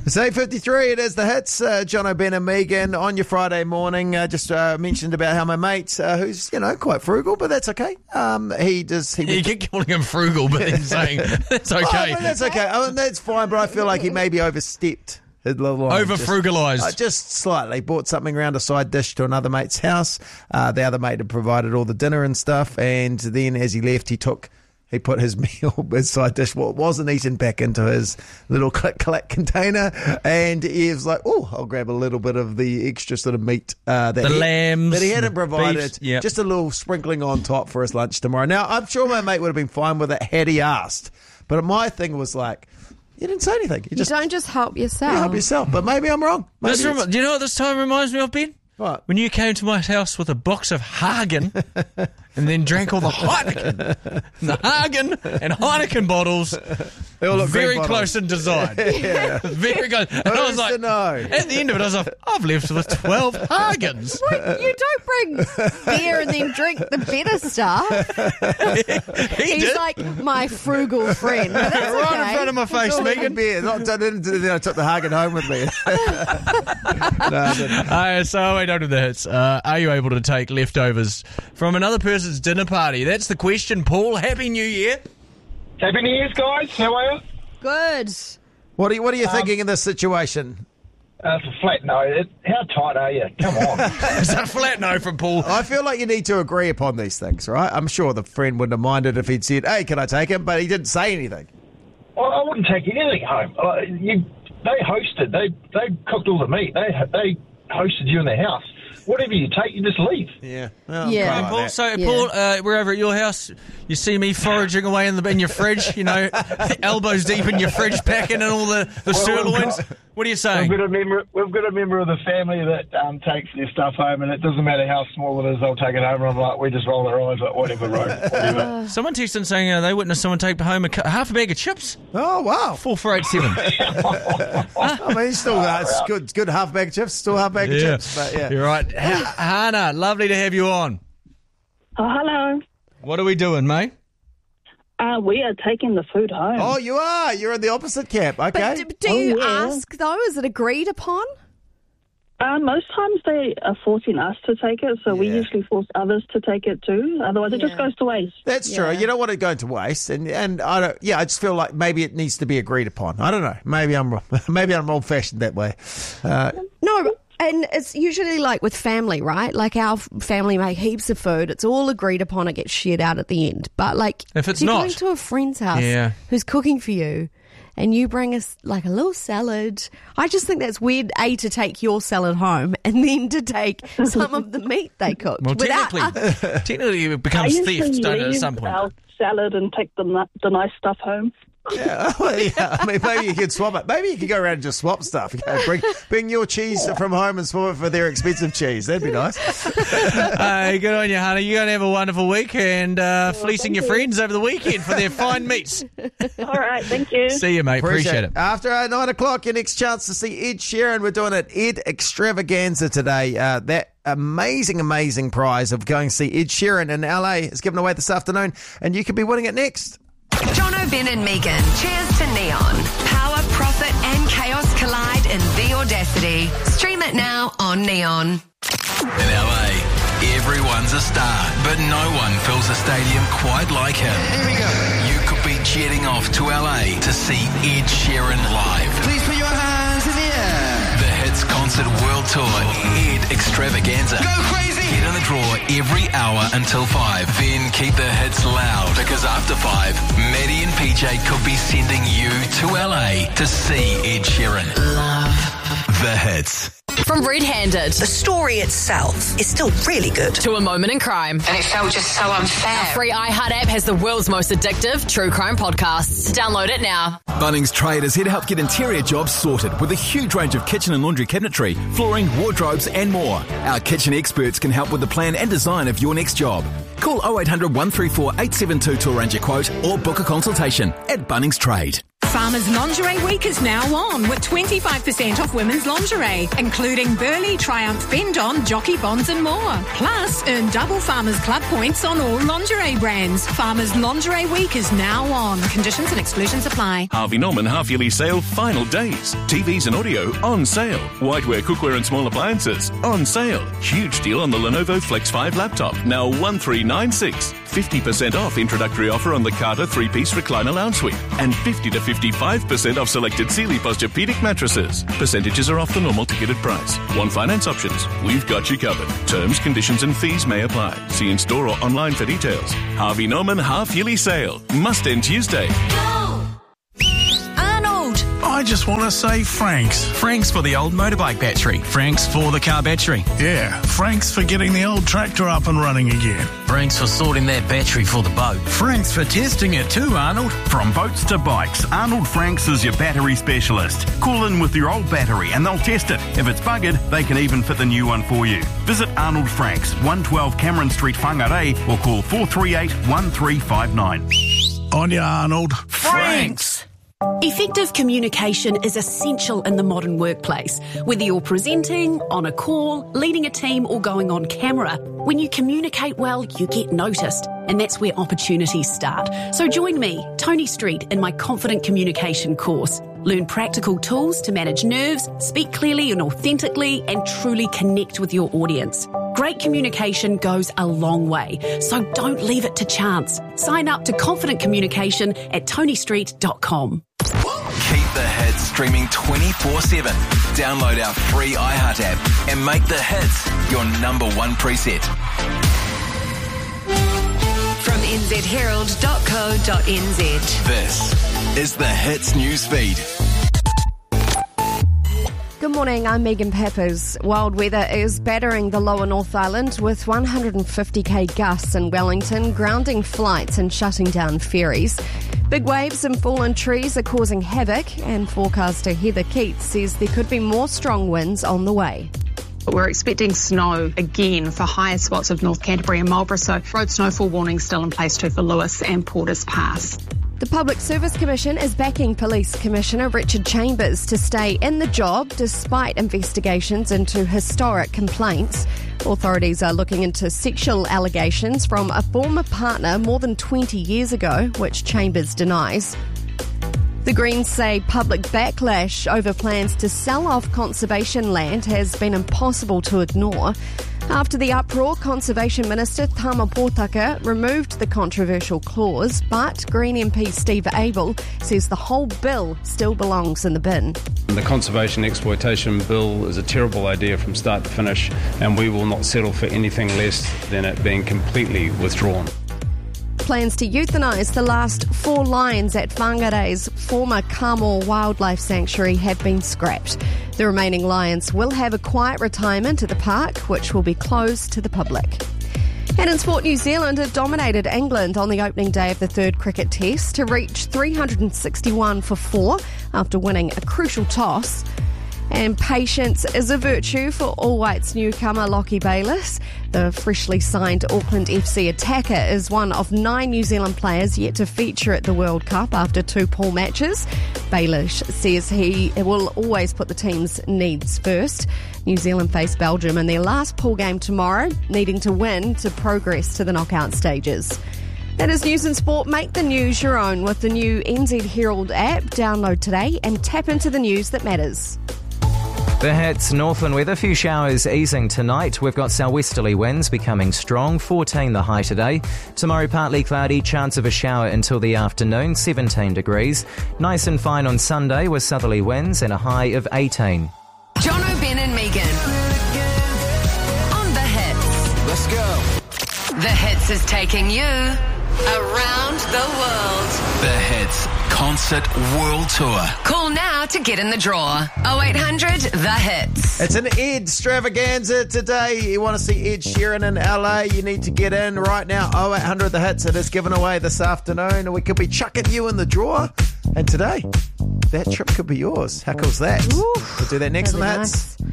It's 8:53, it is the hits. John O'Ben and Megan on your Friday morning. Just mentioned about how my mate, who's, quite frugal, but that's okay. You keep calling him frugal, but then saying that's okay. Oh, that's okay. That's fine, but I feel like he maybe overstepped. Over-frugalised. Just slightly. Bought something around a side dish to another mate's house. The other mate had provided all the dinner and stuff, and then as he left, he put his meal, his side dish, what wasn't eaten, back into his little click-clack container, and he was like, I'll grab a little bit of the extra sort of meat lambs that he hadn't provided, beefs, yep. Just a little sprinkling on top for his lunch tomorrow. Now, I'm sure my mate would have been fine with it had he asked, but my thing was like, you didn't say anything. You don't just help yourself. You help yourself, but maybe I'm wrong. Do you know what this time reminds me of, Ben? What? When you came to my house with a box of Hagen and then drank all the Heineken. The Hagen and Heineken bottles, they all look very bottles. Close in design. Yeah. Very close. And I was like, at the end of it, I was like, I've left with 12 Hagens. What? You don't bring beer and then drink the better stuff. He's did. like my frugal friend. But that's Right okay. in front of my face, Megan. Beer. Then I took the Hagen home with me. No, I didn't. So we don't do the hits. Are you able to take leftovers from another person's dinner party? That's the question, Paul. Happy New Year. Happy New Year's, guys. How are you? Good. What are you thinking in this situation? It's a flat no. How tight are you? Come on. It's a flat no from Paul. I feel like you need to agree upon these things, right? I'm sure the friend wouldn't have minded if he'd said, hey, can I take him? But he didn't say anything. Well, I wouldn't take anything home. They hosted. They cooked all the meat. They hosted you in their house. Whatever you take, you just leave. Yeah. Well, Yeah. I'm Paul, fine with Paul, we're over at your house. You see me foraging away in your fridge, elbows deep in your fridge, packing in all the sirloins. What are you saying? We've got a member of the family that takes their stuff home, and it doesn't matter how small it is, they'll take it home. And I'm like, we just roll our eyes, like, whatever, bro. Whatever. Someone texted saying they witnessed someone take home half a bag of chips. Oh, wow. 4487. I mean, still, it's good. It's good half bag of chips, still half bag of chips. But yeah. You're right. Hannah, lovely to have you on. Oh, hello. What are we doing, mate? We are taking the food home. Oh, you are. You're in the opposite camp. Okay. But do you yeah. ask, though? Is it agreed upon? Most times they are forcing us to take it, so we usually force others to take it too. Otherwise, it just goes to waste. That's true. You don't want it going to waste, and I don't. Yeah, I just feel like maybe it needs to be agreed upon. I don't know. Maybe I'm wrong. Maybe I'm old-fashioned that way. No, and it's usually like with family, right? Like our family make heaps of food. It's all agreed upon. It gets shared out at the end. But like, if it's you're not going to a friend's house who's cooking for you, and you bring us like a little salad. I just think that's weird, A, to take your salad home and then to take some of the meat they cooked. Well, technically it becomes theft, don't it, at some point? Our salad and take the nice stuff home. Yeah, well, yeah. I mean, maybe you could swap it. Maybe you could go around and just swap stuff. Bring your cheese from home and swap it for their expensive cheese. That'd be nice. Hey, good on you, Hannah. You're going to have a wonderful week and fleecing your friends over the weekend for their fine meats. All right, thank you. See you, mate. Appreciate it. After 9 o'clock, your next chance to see Ed Sheeran. We're doing an Ed Extravaganza today. That amazing prize of going to see Ed Sheeran in LA is given away this afternoon, and you could be winning it next. John O'Ben and Megan. Cheers to Neon. Power, profit and chaos collide in The Audacity. Stream it now on Neon. In LA, everyone's a star, but no one fills a stadium quite like him. Here we go. You could be jetting off to LA to see Ed Sheeran live. Please put your hands in the air. The Hits Concert World Tour, Ed Extravaganza. Go crazy. Get in the draw every hour until 5. Then keep the hits loud, because after 5, Maddie and PJ could be sending you to LA to see Ed Sheeran. Love the hits. From Red Handed. The story itself is still really good. To A Moment in Crime. And it felt just so unfair. Our free iHeart app has the world's most addictive true crime podcasts. Download it now. Bunnings Trade is here to help get interior jobs sorted with a huge range of kitchen and laundry cabinetry, flooring, wardrobes and more. Our kitchen experts can help with the plan and design of your next job. Call 0800 134 872 to arrange a quote or book a consultation at Bunnings Trade. Farmers Lingerie Week is now on with 25% off women's lingerie, including Burley, Triumph, Bendon, Jockey Bonds and more. Plus, earn double Farmers Club points on all lingerie brands. Farmers Lingerie Week is now on. Conditions and exclusions apply. Harvey Norman half-yearly sale final days. TVs and audio on sale. Whiteware, cookware and small appliances on sale. Huge deal on the Lenovo Flex 5 laptop, now $1,396. 50% off introductory offer on the Carter 3-piece recliner lounge suite. And 50 to 55% off selected Sealy Posturepedic mattresses. Percentages are off the normal ticketed price. Want finance options? We've got you covered. Terms, conditions and fees may apply. See in store or online for details. Harvey Norman half-yearly sale. Must end Tuesday. I just want to say Franks. Franks for the old motorbike battery. Franks for the car battery. Yeah, Franks for getting the old tractor up and running again. Franks for sorting that battery for the boat. Franks for testing it too, Arnold. From boats to bikes, Arnold Franks is your battery specialist. Call in with your old battery and they'll test it. If it's buggered, they can even fit the new one for you. Visit Arnold Franks, 112 Cameron Street, Whangarei, or call 438 1359. On ya, Arnold. Franks! Effective communication is essential in the modern workplace. Whether you're presenting, on a call, leading a team or going on camera, when you communicate well, you get noticed. And that's where opportunities start. So join me, Tony Street, in my Confident Communication course. Learn practical tools to manage nerves, speak clearly and authentically, and truly connect with your audience. Great communication goes a long way, so don't leave it to chance. Sign up to Confident Communication at tonystreet.com. Keep the hits streaming 24/7. Download our free iHeart app and make the hits your number one preset. From nzherald.co.nz. This is the Hits newsfeed. Good morning, I'm Megan Peppers. Wild weather is battering the lower North Island with 150k gusts in Wellington, grounding flights and shutting down ferries. Big waves and fallen trees are causing havoc, and forecaster Heather Keats says there could be more strong winds on the way. We're expecting snow again for higher spots of North Canterbury and Marlborough, so road snowfall warning still in place too for Lewis and Porters Pass. The Public Service Commission is backing Police Commissioner Richard Chambers to stay in the job despite investigations into historic complaints. Authorities are looking into sexual allegations from a former partner more than 20 years ago, which Chambers denies. The Greens say public backlash over plans to sell off conservation land has been impossible to ignore. After the uproar, Conservation Minister Tama Potaka removed the controversial clause, but Green MP Steve Abel says the whole bill still belongs in the bin. The Conservation Exploitation Bill is a terrible idea from start to finish, and we will not settle for anything less than it being completely withdrawn. Plans to euthanise the last 4 lions at Whangarei's former Kamor Wildlife Sanctuary have been scrapped. The remaining lions will have a quiet retirement at the park, which will be closed to the public. And in sport, New Zealand have dominated England on the opening day of the 3rd cricket test to reach 361 for 4 after winning a crucial toss. And patience is a virtue for All Whites newcomer Lockie Bayliss. The freshly signed Auckland FC attacker is one of 9 New Zealand players yet to feature at the World Cup after 2 pool matches. Bayliss says he will always put the team's needs first. New Zealand face Belgium in their last pool game tomorrow, needing to win to progress to the knockout stages. That is news and sport. Make the news your own with the new NZ Herald app. Download today and tap into the news that matters. The Hits Northland weather, few showers easing tonight. We've got southwesterly winds becoming strong, 14 the high today. Tomorrow partly cloudy, chance of a shower until the afternoon, 17 degrees. Nice and fine on Sunday with southerly winds and a high of 18. Jono, Ben and Megan on The Hits. Let's go. The Hits is taking you around the world. The Hits Concert World Tour. Call now to get in the draw. 0800 The Hits. It's an Ed extravaganza today. You want to see Ed Sheeran in LA, you need to get in right now. 0800 The Hits. It is given away this afternoon. We could be chucking you in the draw. And today, that trip could be yours. How cool's that? Ooh, we'll do that next on The Hits.